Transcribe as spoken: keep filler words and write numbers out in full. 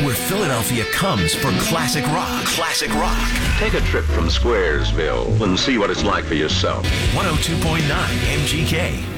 where Philadelphia comes for classic rock. Classic rock. Take a trip from Squaresville and see what it's like for yourself. one oh two point nine M G K.